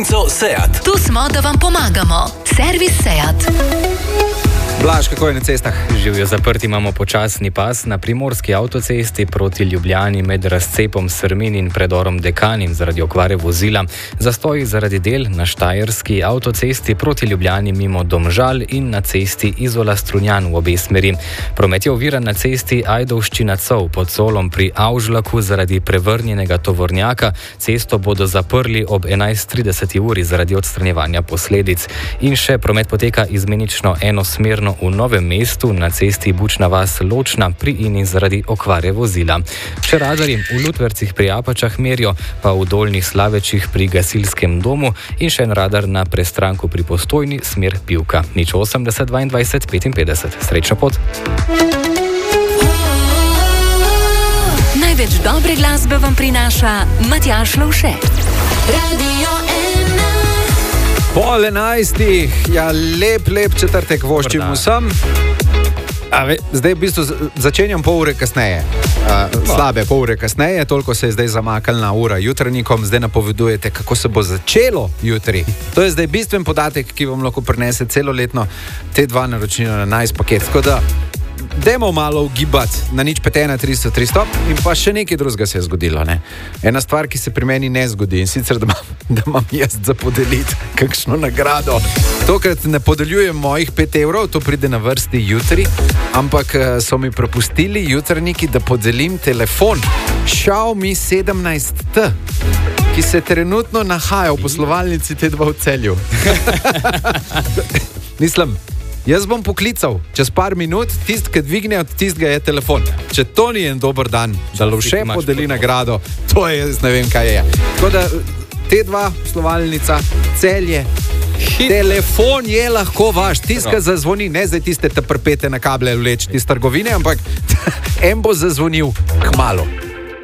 Seat. Tu smo, da vam pomagamo. Servis Seat. Blaž, kako je na cestah? Živijo zaprti, imamo počasni pas na primorski avtocesti proti Ljubljani med razcepom Srmin in predorom Dekanin zaradi okvare vozila. Zastoji zaradi del na štajerski avtocesti proti Ljubljani mimo Domžal in na cesti Izola-Strunjan v obe smeri. Promet je oviran na cesti Ajdovščina-Cov pod Solom pri Avžlaku zaradi prevrnjenega tovornjaka. Cesto bodo zaprli ob 11:30 uri zaradi odstranjevanja posledic. In še promet poteka izmenično enosmerno v Novem mestu na cesti Bučna vas-Ločna pri Ini zaradi okvare vozila. Še radarji v Lutvercih pri Apačah merijo, pa v Dolnjih Slavečih pri gasilskem domu in še en radar na Prestranku pri Postojni smer Pivka. 080 22 55. Srečno pot! Največ dobre glasbe vam prinaša Matjaž Lovše. Pol 11, ja, lep četrtek voščim vsem. Zdaj v bistvu začenjam pol ure kasneje. Slabe pol ure kasneje, toliko se je zdaj zamakalna ura jutrnikom, zdaj napovedujete, kako se bo začelo jutri. To je zdaj bistven podatek, ki vam lahko prinese celoletno T2 naročnino na nice paket. Tako da dajmo malo ugibati na 051 300 300 in pa še nekaj drugega se je zgodilo. Ne? Ena stvar, ki se pri meni ne zgodi in sicer, da imam jaz za podeliti kakšno nagrado. Tokrat ne podeljujem mojih 5 evrov, to pride na vrsti jutri, ampak so mi propustili jutrniki, da podelim telefon Xiaomi 17T, ki se trenutno nahaja v poslovalnici T2 v Celju. Mislim, jaz bom poklical čez par minut, tist, ki dvigne od tistega je telefon. Če to ni en dober dan, da Lovše podeli nagrado, to je, jaz ne vem, kaj je. Tako da T2, poslovalnica, Celje, telefon je lahko vaš, tist, ki zazvoni, ne zdaj tiste te prpete na kable vleč iz trgovine, ampak en bo zazvonil kmalu.